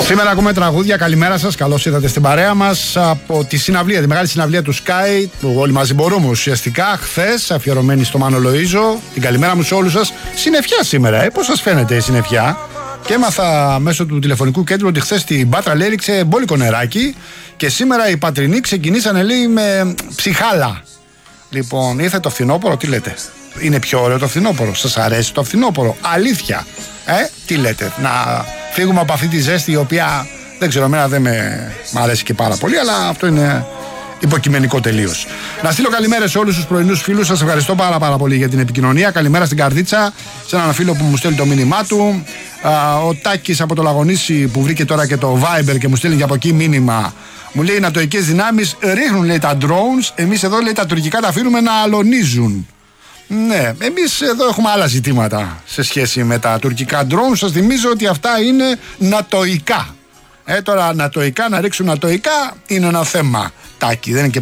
Σήμερα ακούμε τραγούδια. Καλημέρα σας, καλώς ήρθατε στην παρέα μας από τη συναυλία, τη μεγάλη συναυλία του Sky, που όλοι μαζί μπορούμε ουσιαστικά, χθες, αφιερωμένη στο Μάνο Λοΐζο. Την καλημέρα μου σε όλους σας. Συννεφιά σήμερα, πώς σας φαίνεται η συννεφιά? Και έμαθα μέσω του τηλεφωνικού κέντρου ότι χθες την Πάτρα λέει έριξε μπόλικο νεράκι και σήμερα οι πατρινοί ξεκινήσανε λέει με ψυχάλα. Λοιπόν, ήρθε το φθινόπωρο, τι λέτε? Είναι πιο ωραίο το φθινόπωρο? Σας αρέσει το φθινόπωρο? Αλήθεια, τι λέτε? Να φύγουμε από αυτή τη ζέστη η οποία δεν ξέρω, εμένα δεν μ' αρέσει και πάρα πολύ, αλλά αυτό είναι υποκειμενικό τελείως. Να στείλω καλημέρες σε όλους τους πρωινούς φίλους. Σας ευχαριστώ πάρα πολύ για την επικοινωνία. Καλημέρα στην Καρδίτσα, σε έναν φίλο που μου στέλνει το μήνυμά του. Ο Τάκης από το Λαγονήσι που βρήκε τώρα και το Viber και μου στέλνει και από εκεί μήνυμα. Μου λέει: νατοικές δυνάμεις ρίχνουν λέει τα drones. Εμείς εδώ λέει τα τουρκικά τα αφήνουμε να αλωνίζουν. Ναι, εμείς εδώ έχουμε άλλα ζητήματα σε σχέση με τα τουρκικά drones. Σας θυμίζω ότι αυτά είναι νατοικά. Τώρα νατοικά, να ρίξουν νατοικά είναι ένα θέμα. Τάκη, δεν είναι και